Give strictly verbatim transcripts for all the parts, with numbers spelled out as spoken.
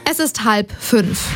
Es ist halb fünf.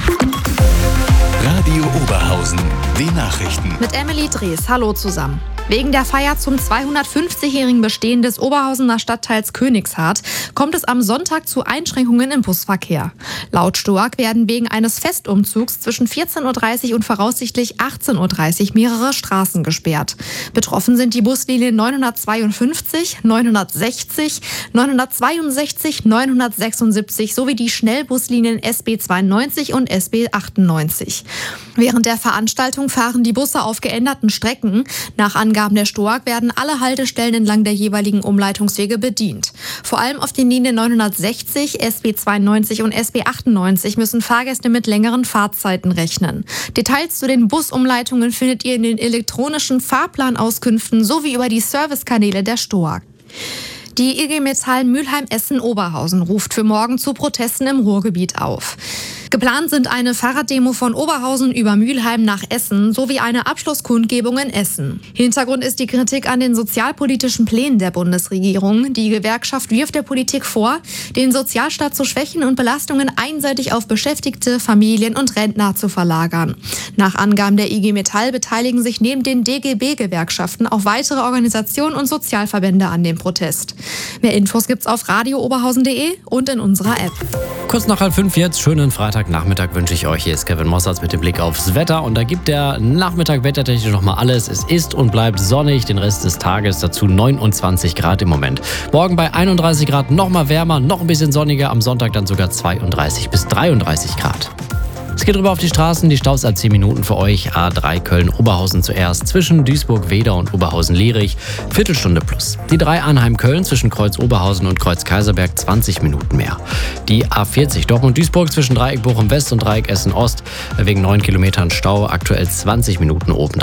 Radio Oberhausen, die Nachrichten. Mit Emily Drees. Hallo zusammen. Wegen der Feier zum zweihundertfünfzigjährigen Bestehen des Oberhausener Stadtteils Königshardt kommt es am Sonntag zu Einschränkungen im Busverkehr. Laut STOAG werden wegen eines Festumzugs zwischen vierzehn Uhr dreißig und voraussichtlich achtzehn Uhr dreißig mehrere Straßen gesperrt. Betroffen sind die Buslinien neunhundertzweiundfünfzig, neunhundertsechzig, neunhundertzweiundsechzig, neunhundertsechsundsiebzig sowie die Schnellbuslinien S B zweiundneunzig und S B achtundneunzig. Während der Veranstaltung fahren die Busse auf geänderten Strecken. Nach Angaben der STOAG werden alle Haltestellen entlang der jeweiligen Umleitungswege bedient. Vor allem auf den Linien neunhundertsechzig, S B zweiundneunzig und S B achtundneunzig müssen Fahrgäste mit längeren Fahrzeiten rechnen. Details zu den Busumleitungen findet ihr in den elektronischen Fahrplanauskünften sowie über die Servicekanäle der STOAG. Die I G Metall Mülheim-Essen-Oberhausen ruft für morgen zu Protesten im Ruhrgebiet auf. Geplant sind eine Fahrraddemo von Oberhausen über Mülheim nach Essen sowie eine Abschlusskundgebung in Essen. Hintergrund ist die Kritik an den sozialpolitischen Plänen der Bundesregierung. Die Gewerkschaft wirft der Politik vor, den Sozialstaat zu schwächen und Belastungen einseitig auf Beschäftigte, Familien und Rentner zu verlagern. Nach Angaben der I G Metall beteiligen sich neben den D G B-Gewerkschaften auch weitere Organisationen und Sozialverbände an dem Protest. Mehr Infos gibt's auf radio oberhausen punkt de und in unserer App. Kurz nach halb fünf jetzt, schönen Freitagnachmittag wünsche ich euch. Hier ist Kevin Mossatz mit dem Blick aufs Wetter. Und da gibt der Nachmittag wettertechnisch nochmal alles. Es ist und bleibt sonnig, den Rest des Tages dazu neunundzwanzig Grad im Moment. Morgen bei einunddreißig Grad nochmal wärmer, noch ein bisschen sonniger. Am Sonntag dann sogar zweiunddreißig bis dreiunddreißig Grad. Es geht rüber auf die Straßen, die Staus ab zehn Minuten für euch. A drei Köln-Oberhausen zuerst, zwischen Duisburg-Wedau und Oberhausen-Lierich, Viertelstunde plus. Die drei Arnheim-Köln zwischen Kreuz-Oberhausen und Kreuz-Kaiserberg, zwanzig Minuten mehr. Die A vierzig Dortmund-Duisburg zwischen Dreieck Bochum-West und Dreieck Essen-Ost, wegen neun Kilometern Stau, aktuell zwanzig Minuten oben.